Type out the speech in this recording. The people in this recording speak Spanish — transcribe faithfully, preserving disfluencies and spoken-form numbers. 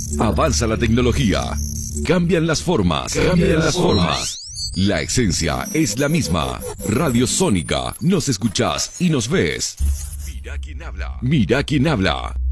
Avanza la tecnología. Cambian las formas. Cambian las formas. La esencia es la misma. Radio Sónica. Nos escuchás y nos ves. Mira quién habla. Mira quién habla.